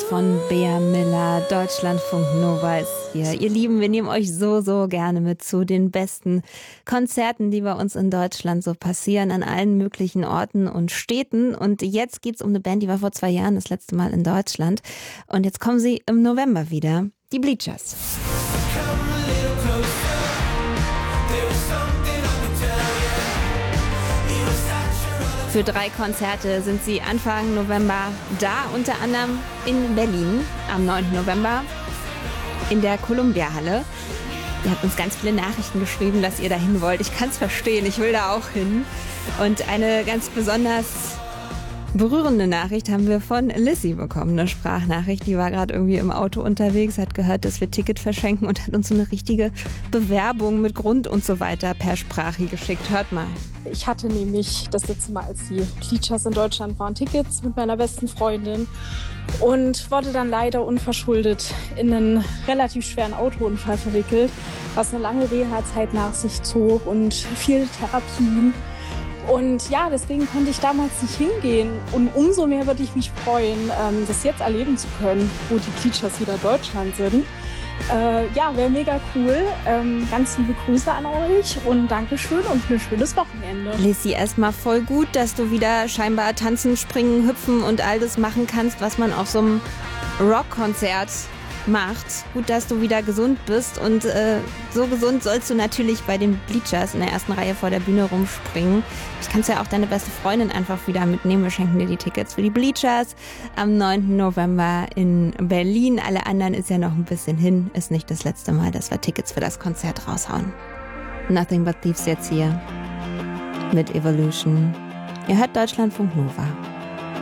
von Bea Miller. Deutschlandfunk Nova ist hier. Ihr Lieben, wir nehmen euch so gerne mit zu den besten Konzerten, die bei uns in Deutschland so passieren, an allen möglichen Orten und Städten. Und jetzt geht's um eine Band, die war vor 2 Jahren das letzte Mal in Deutschland. Und jetzt kommen sie im November wieder. Die Bleachers. Für 3 Konzerte sind sie Anfang November da, unter anderem in Berlin am 9. November in der Columbia-Halle. Ihr habt uns ganz viele Nachrichten geschrieben, dass ihr dahin wollt. Ich kann es verstehen, ich will da auch hin. Und eine ganz besonders berührende Nachricht haben wir von Lissy bekommen, eine Sprachnachricht. Die war gerade irgendwie im Auto unterwegs, hat gehört, dass wir Ticket verschenken und hat uns so eine richtige Bewerbung mit Grund und so weiter per Sprache geschickt. Hört mal. Ich hatte nämlich das letzte Mal, als die Bleachers in Deutschland waren, Tickets mit meiner besten Freundin und wurde dann leider unverschuldet in einen relativ schweren Autounfall verwickelt, was eine lange Reha-Zeit nach sich zog und viel Therapien. Und ja, deswegen konnte ich damals nicht hingehen. Und umso mehr würde ich mich freuen, das jetzt erleben zu können, wo die Bleachers wieder Deutschland sind. Ja, wäre mega cool. Ganz liebe Grüße an euch und Dankeschön und ein schönes Wochenende. Lissy, erstmal voll gut, dass du wieder scheinbar tanzen, springen, hüpfen und all das machen kannst, was man auf so einem Rockkonzert macht. Gut, dass du wieder gesund bist und so gesund sollst du natürlich bei den Bleachers in der ersten Reihe vor der Bühne rumspringen. Ich kannst ja auch deine beste Freundin einfach wieder mitnehmen. Wir schenken dir die Tickets für die Bleachers am 9. November in Berlin. Alle anderen ist ja noch ein bisschen hin. Ist nicht das letzte Mal, dass wir Tickets für das Konzert raushauen. Nothing But Thieves jetzt hier mit Evolution. Ihr hört Deutschlandfunk Nova.